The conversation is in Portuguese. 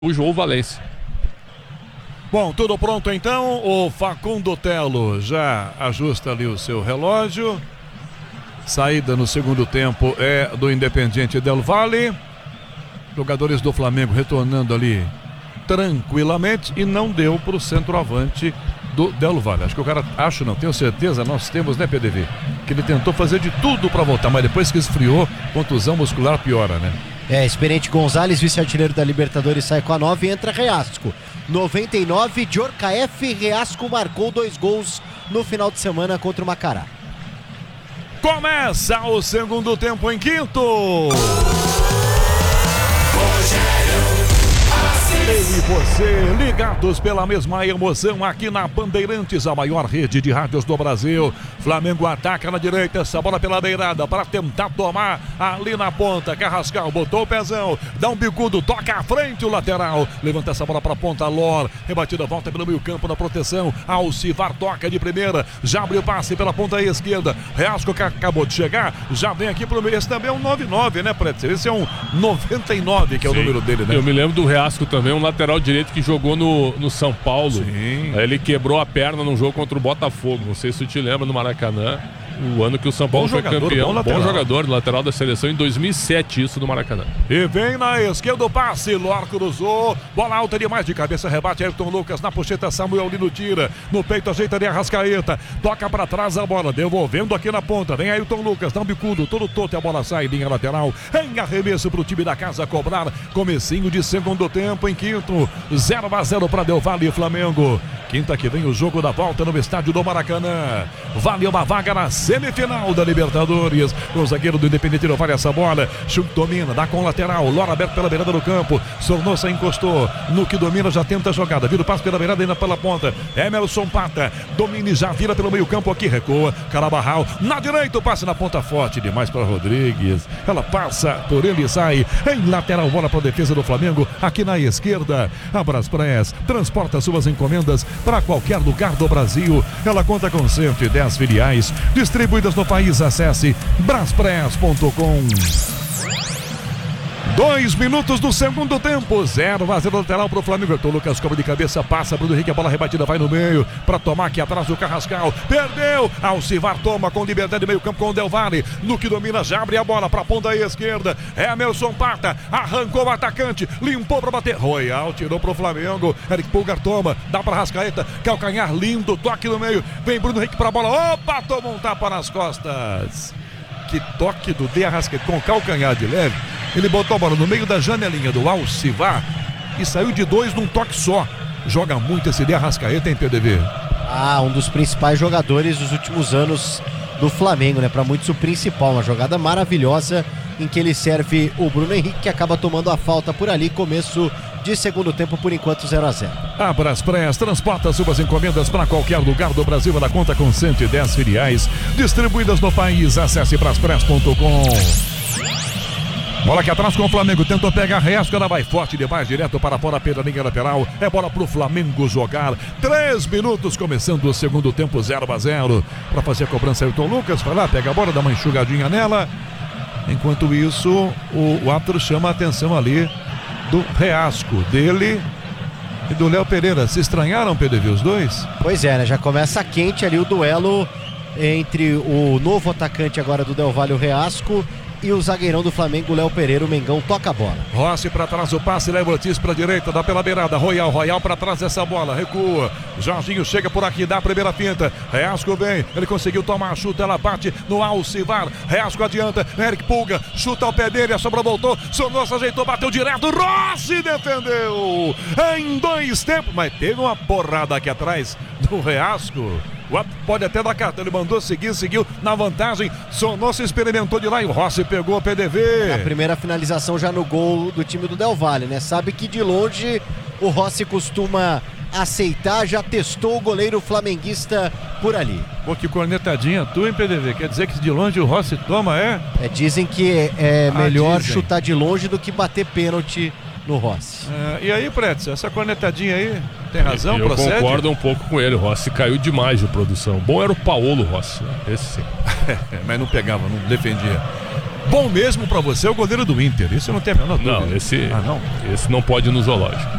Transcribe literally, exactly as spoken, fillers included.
o João Valência. Bom, tudo pronto então. O Facundo Telo já ajusta ali o seu relógio. Saída no segundo tempo é do Independiente Del Valle. Jogadores do Flamengo retornando ali tranquilamente e não deu para o centroavante do Del Valle. Acho que o cara, acho não, tenho certeza, nós temos, né, P D V? Que ele tentou fazer de tudo para voltar, mas depois que esfriou, contusão muscular piora, né? É, Experiente Gonzalez, vice-artilheiro da Libertadores, sai com a nove e entra Reasco. noventa e nove, Djorkaeff, Reasco marcou dois gols no final de semana contra o Macará. Começa o segundo tempo em Quinto. Eu e você, ligados pela mesma emoção aqui na Bandeirantes, a maior rede de rádios do Brasil. Flamengo ataca na direita, essa bola pela beirada para tentar tomar ali na ponta. Carrascal botou o pezão, dá um bicudo, toca à frente o lateral. Levanta essa bola para a ponta, Lor. Rebatida, volta pelo meio campo na proteção. Alcivar toca de primeira, já abriu o passe pela ponta esquerda. Reasco que acabou de chegar, já vem aqui pro meio. Esse também é um nove nove, né, Pretzel? Esse é um noventa e nove que é Sim. o número dele, né? Eu me lembro do Reasco também, um lateral direito que jogou no, no São Paulo. Sim. Aí ele quebrou a perna num jogo contra o Botafogo. Não sei se tu te lembra, no Maracanã. O ano que o São Paulo bom foi jogador, campeão. Bom, bom jogador, lateral da seleção em dois mil e sete, isso no Maracanã. E vem na esquerda o passe, Lor cruzou, bola alta demais de cabeça, rebate Ayrton Lucas na pocheta, Samuel Lino tira, no peito ajeita de Arrascaeta, toca pra trás a bola, devolvendo aqui na ponta, vem Ayrton Lucas, dá um bicudo, todo toto, a bola sai, linha lateral, em arremesso pro time da casa cobrar, comecinho de segundo tempo em Quinto, zero a zero pra Del Valle e Flamengo. Quinta que vem o jogo da volta no estádio do Maracanã. Vale uma vaga na semifinal da Libertadores. O zagueiro do Independente não vale essa bola. Chute domina, dá com o lateral. Lora aberto pela beirada do campo. Sornosa encostou. No que domina já tenta a jogada. Vira o passe pela beirada, ainda pela ponta. Emerson Pata. Domina e já vira pelo meio campo aqui. Recua. Carabarral. Na direita o passe na ponta forte. Demais para Rodrigues. Ela passa por ele e sai. Em lateral, bola para a defesa do Flamengo. Aqui na esquerda. A Braspress transporta suas encomendas para qualquer lugar do Brasil. Ela conta com cento e dez filiais distribuídas no país. Acesse braspress ponto com. Dois minutos do segundo tempo, zero a zero lateral pro Flamengo. O Lucas cobre de cabeça, passa Bruno Henrique, a bola rebatida vai no meio, para tomar aqui atrás o Carrascal, perdeu, Alcivar toma com liberdade meio campo com o Del Valle, no que domina já abre a bola pra ponta esquerda, Emerson Pata, arrancou o atacante, limpou pra bater, Royal tirou pro Flamengo, Eric Pulgar toma, dá pra Arrascaeta, calcanhar lindo, toque no meio, vem Bruno Henrique pra bola, opa, tomou um tapa nas costas. Que toque do De Arrascaeta com calcanhar de leve. Ele botou a bola no meio da janelinha do Alcivar e saiu de dois num toque só. Joga muito esse De Arrascaeta, hein, P D V? Ah, um dos principais jogadores dos últimos anos do Flamengo, né? Para muitos o principal, uma jogada maravilhosa em que ele serve o Bruno Henrique, que acaba tomando a falta por ali, começo de segundo tempo, por enquanto zero a zero. A Braspress transporta suas encomendas para qualquer lugar do Brasil. Ela conta com cento e dez filiais distribuídas no país. Acesse braspress ponto com. Bola aqui atrás com o Flamengo, tentou pegar Reasco, ela vai forte demais, direto para fora pela linha lateral, é bola pro Flamengo jogar, três minutos começando o segundo tempo, zero a zero, para fazer a cobrança Ayrton Lucas, vai lá, pega a bola, dá uma enxugadinha nela, enquanto isso o, o árbitro chama a atenção ali do Reasco, dele e do Léo Pereira. Se estranharam, P D V, os dois? Pois é, né, já começa quente ali o duelo entre o novo atacante agora do Del Valle, o Reasco, e o zagueirão do Flamengo, Léo Pereira. O Mengão toca a bola. Rossi para trás, o passe, leva Ortiz para a direita, dá pela beirada, Royal, Royal para trás dessa bola, recua, Jorginho chega por aqui, dá a primeira finta, Reasco vem, ele conseguiu tomar, chuta, ela bate no Alcivar, Reasco adianta, Eric Pulga, chuta ao pé dele, a sobra voltou, Sonossa ajeitou, bateu direto, Rossi defendeu, em dois tempos, mas teve uma porrada aqui atrás do Reasco. Pode até dar cartão, ele mandou seguir, seguiu na vantagem, Sonossa experimentou de lá e o Rossi pegou o P D V. A primeira finalização já no gol do time do Del Valle, né? Sabe que de longe o Rossi costuma aceitar, já testou o goleiro flamenguista por ali. Pô, que cornetadinha tu, hein, P D V? Quer dizer que de longe o Rossi toma, é? É, dizem que é, é melhor ah, dizem. chutar de longe do que bater pênalti no Rossi. É, e aí, Pretz, essa cornetadinha aí, tem razão, eu procede? Eu concordo um pouco com ele, o Rossi caiu demais de produção. Bom era o Paolo Rossi, né? Esse sim. Mas não pegava, não defendia. Bom mesmo pra você é o goleiro do Inter, isso não tem a menor dúvida. Não, esse, ah, não? esse não pode ir no zoológico.